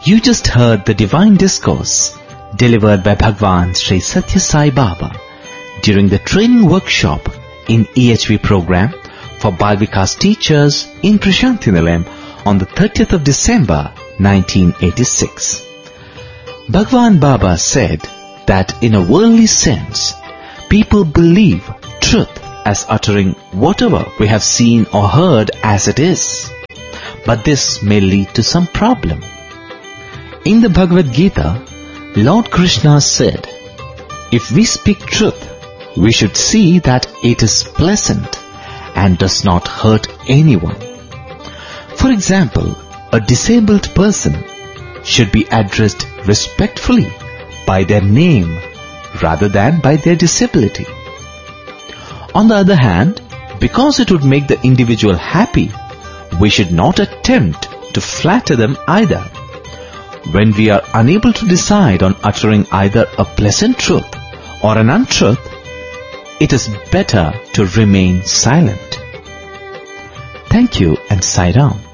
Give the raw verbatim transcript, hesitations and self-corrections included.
You just heard the divine discourse delivered by Bhagwan Sri Satya Sai Baba during the training workshop in E H V program for Bal Vikas teachers in Prashanthi Nilayam on the thirtieth of December nineteen eighty-six. Bhagwan Baba said that in a worldly sense, people believe truth as uttering whatever we have seen or heard as it is. But this may lead to some problem. In the Bhagavad Gita, Lord Krishna said, if we speak truth, we should see that it is pleasant and does not hurt anyone. For example, a disabled person should be addressed respectfully by their name rather than by their disability. On the other hand, because it would make the individual happy, we should not attempt to flatter them either. When we are unable to decide on uttering either a pleasant truth or an untruth, it is better to remain silent. Thank you and Sai Ram.